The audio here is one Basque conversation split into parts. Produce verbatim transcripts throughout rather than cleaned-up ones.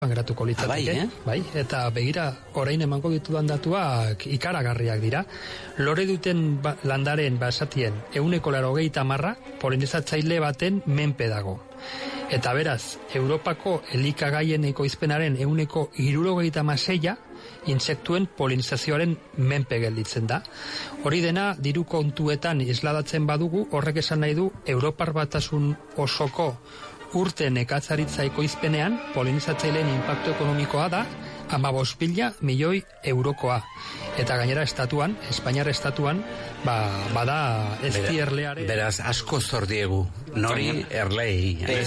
geratuko litzateke, ah, bai, eh? bai, eta begira, orain emango ditudan datuak ikaragarriak dira. Lore duten ba, landaren basatien ehuneko laurogeita hamarra polinizatzaile baten menpe dago. Eta beraz, Europako elikagaien ekoizpenaren ehuneko hirurogeita hamaseia intsektuen polinizazioaren menpe gelditzen da. Hori dena diru kontuetan isladatzen badugu, horrek esan nahi du Europar Batasun osoko urte nekatzaritza ekoizpenean polinizatzaileen inpaktu ekonomikoa da hamabost mila milioi eurokoa. Eta gainera estatuan, Espainiar estatuan, ba, bada ezti erleare... Beraz, asko zor diegu, nori erlei. Ez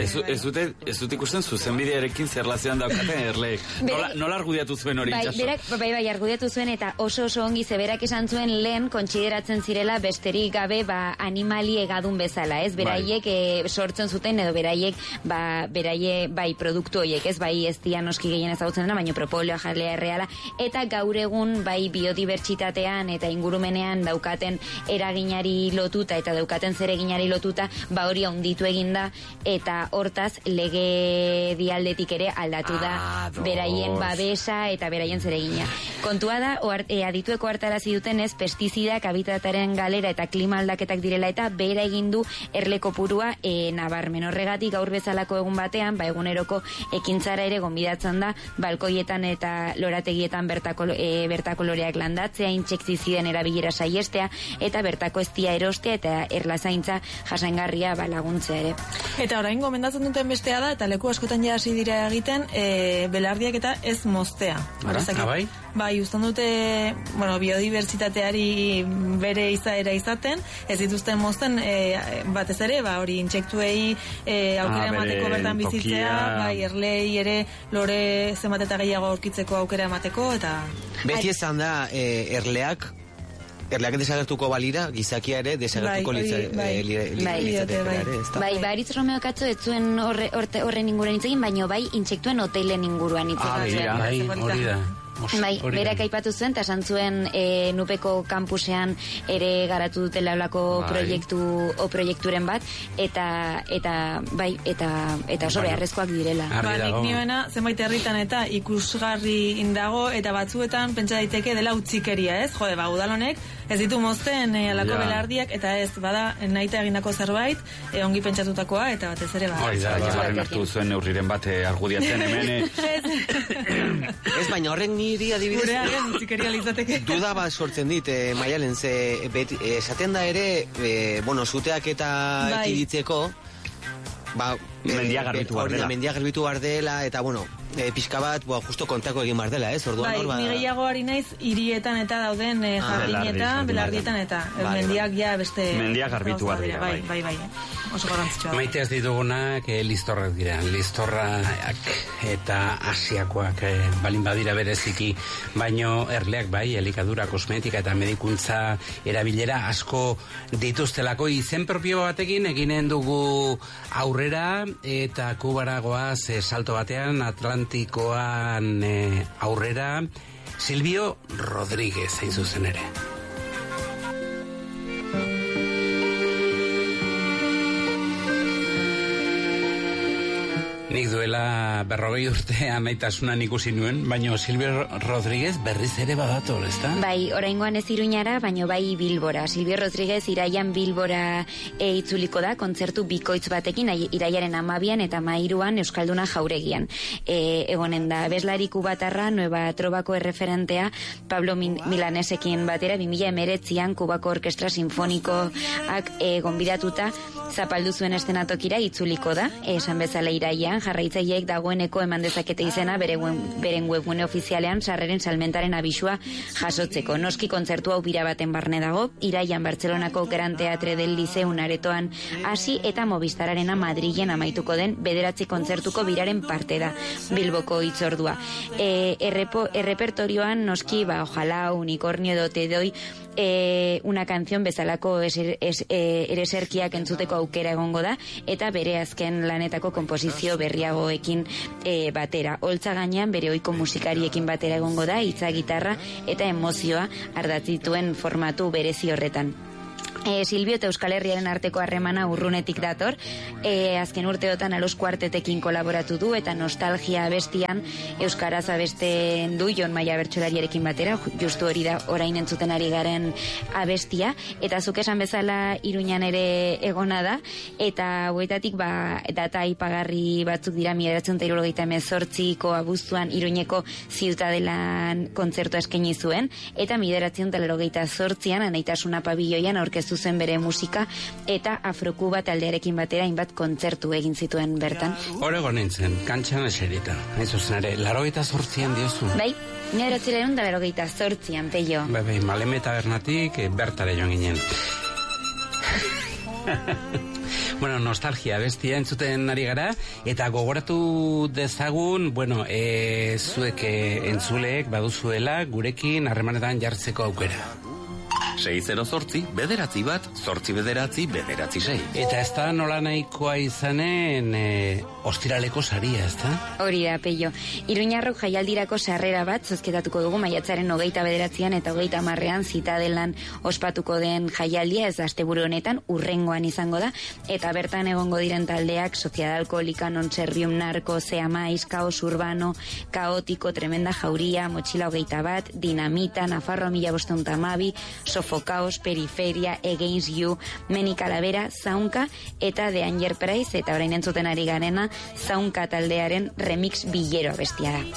dut ikusten zuzenbidearekin zerlazioan daukaten erlei. Nola, nola argudiatu zuen hori bai, itxaso? Berak, bai, bai, argudiatu zuen eta oso oso ongi zeberak esan zuen lehen kontsideratzen zirela besterik gabe ba, animali egadun bezala, ez? Beraiek bai. e, sortzen zuten edo beraiek ba, beraie, bai, produktu horiek, ez? Bai, ez dian noski gehien ezagutzen dena, baina propoleoa jalea erreala, eta gaur egun bai biodibertsitatean eta ingurumenean daukaten eraginari lotuta eta daukaten zereginari lotuta, ba hori handitu eginda eta hortaz lege dialdetik ere aldatu da ah, beraien babesa eta beraien zeregina. Kontua da, oar, e, aditueko hartarazi duten ez, pestizidak, habitataren galera eta klima aldaketak direla eta bera egin du erle kopurua e, nabarmen. Horregatik gaur bezalako egun batean, ba eguneroko ekintzara ere gonbidatzen da, balkoietan eta lorategietan bertako, e, bertako loreak landatzea, intsektiziden erabilera saiestea eta bertako eztia erostea eta erlazaintza jasangarria ba, laguntzea ere. Eta orain gomendatzen duten bestea da, eta leku askotan ja hasi dira egiten, e, belardiak eta ez moztea. Bai? Bai, uzten dute, bueno, biodibertsitateari bere izaera izaten, ez dituzten mozten, e, batez ere, ba, hori intsektuei e, aukera ah, emateko bertan bizitzea, bai, erlei ere lore zenbat eta gehiago aurkitzeko aukera emateko, eta... Beti esan da, e, erleak, erleak desagertuko balira, gizakia ere desagertuko litzateke ere. Bai, Baritz Romeo Katzo ez zuen horren inguruan hitz egin, baina bai intsektuen hotelen inguruan hitz egin. Ah, bai, hori da. Bai, berak aipatu zuen, eta esan zuen e, Nupeko kampusean ere garatu dutela olako bai. proiektu o proiekturen bat, eta eta bai, eta eta oso beharrezkoak direla. Ba, nik nioena, zenbait herritan eta ikusgarri indago, eta batzuetan pentsa daiteke dela utzikeria, ez? Jode, ba, udalonek ez ditu mozten e, alako ja. belardiak, eta ez, bada, nahita egindako zerbait, e, ongi pentsatutakoa, eta batez ere, ba. Hori da, jarren hartu zuen neurriren bat argudiatzen hemen. Ez, baina horrek niri adibidez... Gurearen utzikeria litzateke. Duda bat sortzen dit, eh, Maialen, ze, esaten da ere, eh, bueno, zuteak eta bai. Ekiditzeko, ba... Mendia garbitu behar dela. Mendia garbitu behar dela, eta, bueno, e, pixka bat, boa, justo kontako egin behar dela, ez? Orduan, bai, hor, ba... ni gehiago ari naiz, hirietan eta dauden e, jardinetan, belardietan eta bai, mendiak ja beste... Mendia garbitu behar dira, bai, bai, bai, bai. Oso garrantzitsua. Maite ez ditugunak eh, listorrak dira, listorrak eta asiakoak eh, balin badira bereziki, baino erleak bai, elikadura, kosmetika eta medikuntza erabilera asko dituztelako izen propio batekin eginen dugu aurrera eta Kubara goaz eh, salto batean Atlantikoan eh, aurrera Silvio Rodríguez hain zuzen ere. Nik duela berrogei urte amaitasunan ikusi nuen, baina Silvio Rodríguez berriz ere badator, ezta? Bai, oraingoan ez Iruñara, baina bai Bilbora. Silvio Rodríguez iraian Bilbora e, itzuliko da, kontzertu bikoitz batekin, iraiaren hamabian eta hamairuan Euskalduna Jauregian. E, egonen da, abeslari kubatarra, Nueva Trobako erreferentea, Pablo Min- Milanesekin batera, bi mila hemeretzian Kubako Orkestra Sinfonikoak e, gonbidatuta, zapaldu zuen estenatokira itzuliko da, esan bezala iraian, jarraitzaileek dagoeneko eman dezakete izena bere beren webgune ofizialean sarreren salmentaren abisua jasotzeko. Noski kontzertu hau bira baten barne dago, iraian Bartzelonako Gran Teatre del Liceun aretoan hasi eta Movistararena Madrilen amaituko den bederatzi kontzertuko biraren parte da, Bilboko hitzordua. E, errepo, errepertorioan noski, ba, ojalá, unicornio edo te doy, e, una canción bezalako eser, es, e, ereserkiak entzuteko aukera egongo da, eta bere azken lanetako konposizio berriagoekin e, batera. Holtza gainean bere ohiko musikariekin batera egongo da, hitza, gitarra eta emozioa ardatzituen formatu berezi horretan. E, Silbio eta Euskal Herriaren arteko harremana urrunetik dator, e, azken urteotan Alos Kuartetekin kolaboratu du, eta nostalgia abestian Euskaraz abesten du Jon Maia bertsolariarekin batera, justu hori da orain entzuten ari garen abestia, eta zuk esan bezala Iruñan ere egona da, eta hauetatik ba, data aipagarri batzuk dira, mila bederatziehun eta hirurogeita hemezortziko abuztuan Iruñeko Ziutadelan kontzertua eskaini zuen, eta mila bederatziehun eta laurogeita zortzian Anaitasuna pabiloian aurkeztu zen bere musika, eta Afrokuba taldearekin batera hainbat kontzertu egin zituen bertan. Horego nintzen, kantxan eserita. Hain zuzen ere, laurogeita zortzian diozu. Bai, mila bederatziehun eta laurogeita zortzian, Peio. Bai, bai, Maleme tabernatik e, bertare joan ginen. Bueno, nostalgia bestia entzuten ari gara, eta gogoratu dezagun, bueno, e, zuek e, entzuleek baduzuela gurekin harremanetan jartzeko aukera. sei zero zortzi, bederatzi bat, zortzi bederatzi, bederatzi sei. Eta ez da nola nahikoa izanen e, ostiraleko saria, ez da? Hori da, Peio. Iruñarrok jaialdirako sarrera bat zozketatuko dugu maiatzaren hogeita bederatzian eta hogeita hamarrean Zitadelan ospatuko den jaialdia, ez da asteburu honetan, urrengoan izango da, eta bertan egongo diren taldeak Sociedad Alcohólica, Non Servium Narco, Seamais, Caos Urbano, Kaotiko, Tremenda Jauría, Mochila hogeita bat, Dinamita, Nafarroa mila bostehun eta hamabi, Sofocaos, Periferia, Against You, Meni Calavera, Zaunka eta The Anger Price, eta orain entzuten ari garena Zaunka taldearen remix billero abestia da.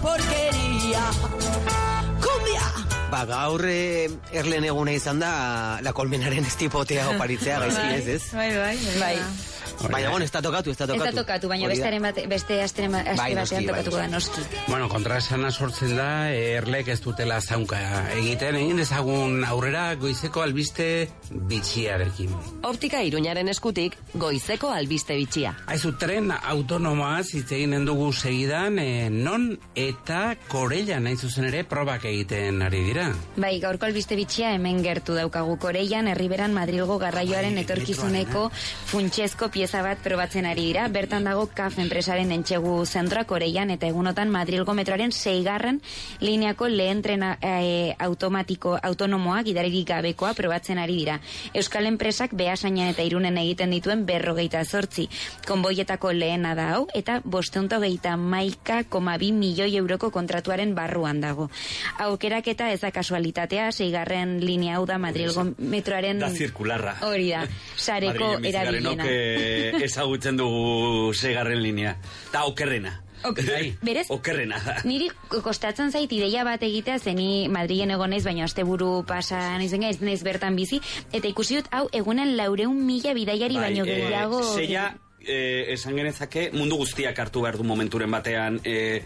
Ba, gaur eh, erlen eguna izan da La Colmenaren estipotea oparitzea gaizki ez, ez? Bai, bai, bai. Baina, bueno, ez da tokatu, ez da tokatu. Ez da tokatu, baina beste, bate, beste astre bai, batean tokatuko da noski. Bueno, kontra esana sortzen da, erlek ez dutela Zaunka egiten, egin dezagun aurrera goizeko albiste bitxiarekin. Optika Iruñaren eskutik, goizeko albiste bitxia. Aizu, tren autonomoaz hitz eginen dugu segidan, e, non eta Korellan nahi zuzen ere probak egiten ari dira. Bai, gaurko albiste bitxia hemen gertu daukagu Korellan, Herriberan Madrilgo garraioaren etorkizuneko funtsezko pieza bat probatzen ari dira. Bertan dago C A F enpresaren entxegu zentroa Korellan, eta egunotan Madrilgo metroaren seigarren lineako lehen trena e, automatiko autonomoa gidaririk gabekoa probatzen ari dira. Euskal enpresak Beasainan eta Irunen egiten dituen berrogeita zortzi konboietako lehena da hau, eta bostehun eta hogeita hamaika koma bi milioi euroko kontratuaren barruan dago. Aukeraketa ez da kasualitatea, seigarren linea hau da Madrilgo metroaren... Da zirkularra. Hori da, sareko erabilena. Ezagutzen dugu seigarren linea. Da okerrena. Okay. Berez, okerrena da. Niri kostatzen zait ideia bat egitea, zeni Madrilen egon naiz, baina asteburu pasa naiz ez naiz bertan bizi, eta ikusi dut, hau, egunen laureun mila bidaiari bai, baino gehiago... E, Seia, e, esan genezake, mundu guztiak hartu behar du momenturen batean... E,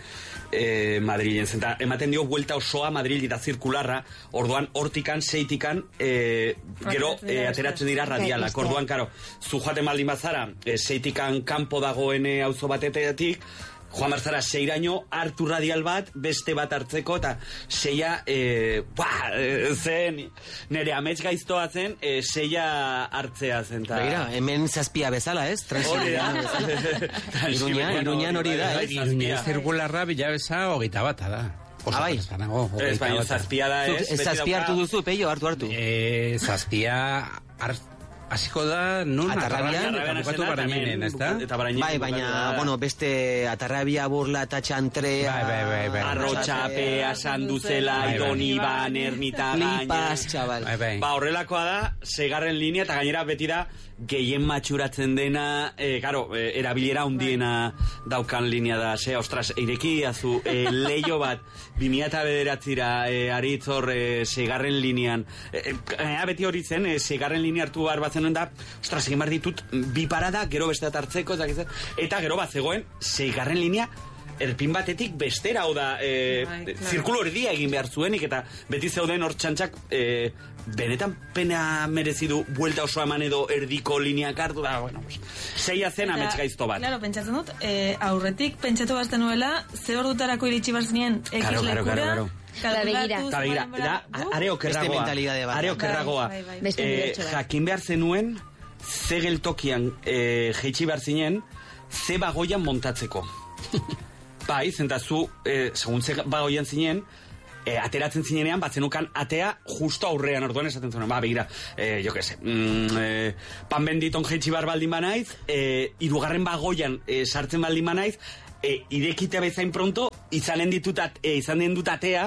E, Madrilen, zenta, ematen dio vuelta osoa Madrid eta zirkularra, orduan hortikan, seitikan e, gero e, ateratzen dira radialak, orduan, karo, zu joaten baldin bazara e, seitikan kanpo dagoen auzo batetetik, joan barzara seiraino hartu radial bat, beste bat hartzeko, eta seia e, buah, e, zen nire amets gaiztoa zen, e, seia hartzea zen. Ta... Begira, hemen zazpia bezala, ez? Transilvania bezala. Iruña, Iruñan hori da, ez? Iruña zirkularra bilabeza hogeita bata da. Ah, bai. Ez, baina zazpia da, ez? Ez zazpia hartu duzu, Peio, hartu, hartu. Eh, zazpia hartu. Hasiko da, nun Atarrabian, eta bukatu Baraminen, ez da? Bai, baina, bueno, beste Atarrabia, Burla, eta Txantrea... Bai, bai, bai, bai. Arrotxapea, Sanduzela, Idoniban, Ermita, Flipas, txabal. Bai, bai. Ba, horrelakoa da, seigarren linea, eta gainera beti da, gehien matxuratzen dena, e, karo, e, erabilera hundiena daukan linea da, ze, ostras, ireki azu, e, leio bat, bimia eta bederatzira, e, aritz hor, e, seigarren linean, e, e, beti hori zen, e, seigarren linea hartu behar bat zenuen da, ostras, egin behar ditut, bi parada, gero beste hartzeko, eta gero bat zegoen, seigarren linea, erpin batetik bestera, hau da, e, bai, zirkulo erdia egin behar zuenik, eta beti zeuden hor txantxak, e, benetan pena merezidu buelta osoa eman edo erdiko lineak hartu da, bueno, pues, seia zen amets gaizto bat. Claro, pentsatzen dut, e, aurretik pentsatu bazten nuela, ze hor dutarako iritsi bazinien X lekura, Da begira, da begira, da, are okerragoa, are okerragoa, e, jakin behar zenuen, ze geltokian e, jeitsi behar zinen, ze bagoian montatzeko. Bai, zentazu, e, segun ze bagoian zinen, e, ateratzen zinenean, batzenukan atea justo aurrean, orduan esaten zuen, ba, begira, e, jo que se, mm, e, pan benditon jeitsi bar baldin banaiz, e, irugarren bagoian e, sartzen baldin banaiz, e, irekitea bezain pronto, izanen ditutat, e, izan den dut atea,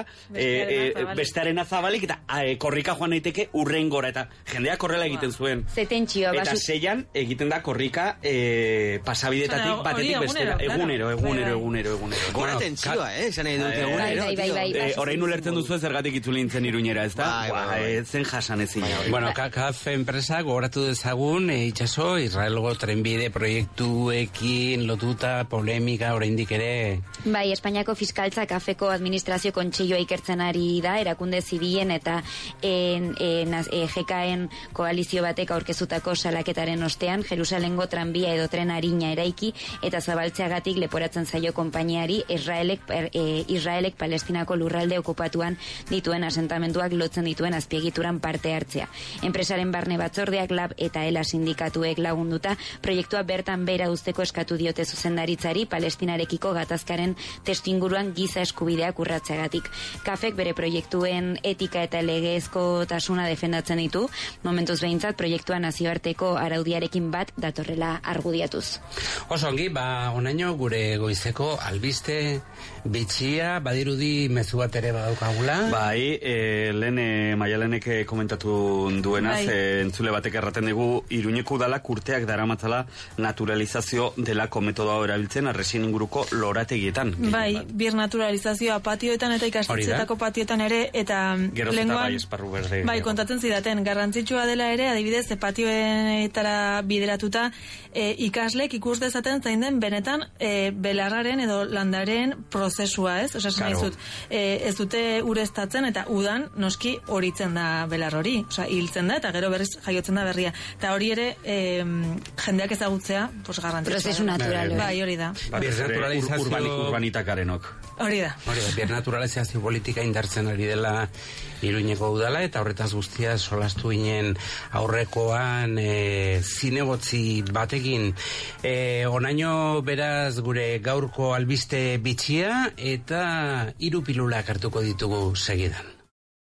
bestearen azabalik, eta e, korrika joan daiteke urren gora, eta jendeak korrela egiten zuen. Zetentxioa, eta zeian egiten da korrika e, pasabidetatik batetik bestera. Egunero, egunero, egunero, egunero. Gora tentsioa, eh? Esan egin dut egunero. Horein ulertzen duzu zergatik itzulintzen Iruñera, ez da? Zen jasan ezin. Bueno, kafe enpresa gogoratu dezagun, itxaso, Israelgo trenbide proiektuekin lotuta, polemika, oraindik ere. Bai, Espainiako Fiskaltza Kafeko Administrazio Kontseilua ikertzen ari da, erakunde zibilen eta en, en, e, G K-en koalizio batek aurkezutako salaketaren ostean, Jerusalengo tranbia edo tren arina eraiki eta zabaltzeagatik leporatzen zaio konpainiari Israelek, e, Israelek Palestinako lurralde okupatuan dituen asentamenduak lotzen dituen azpiegituran parte hartzea. Enpresaren barne batzordeak Lab eta Ela sindikatuek lagunduta, proiektua bertan bera uzteko eskatu diote zuzendaritzari Palestinarekiko gatazkaren testinguruan giza eskubideak urratzeagatik. Kafek bere proiektuen etika eta legezkotasuna defendatzen ditu, momentuz behintzat proiektua nazioarteko araudiarekin bat datorrela argudiatuz. Oso ongi, ba, onaino gure goizeko albiste bitxia, badirudi mezu bat ere badaukagula. Bai, e, lehen e, Maialenek komentatu duenaz, bai. e, entzule batek erraten dugu, Iruñeko udalak urteak daramatzala naturalizazio delako metodoa erabiltzen arresin inguruko lorategietan. Bai, bir naturalizazioa patioetan eta ikastetxeetako patioetan ere, eta lenguan, bai, bai, kontatzen zidaten, garrantzitsua dela ere, adibidez, patioetara bideratuta, e, ikaslek ikus dezaten zain den benetan e, belarraren edo landaren prozesua, ez? Osa, claro. e, ez dute ureztatzen eta udan noski horitzen da belar hori, osa, hiltzen da eta gero berriz jaiotzen da berria. Eta hori ere e, jendeak ezagutzea, pues garrantzitsua. Prozesu natural. Bai, hori da. Bai, naturalizazio urbanitakarenok. Hori da. Hori da, bernaturalizazio politika indartzen ari dela Iruñeko udala, eta horretaz guztia solastu ginen aurrekoan e, zinegotzi batekin. E, onaino beraz gure gaurko albiste bitxia eta hiru pilulak hartuko ditugu segidan.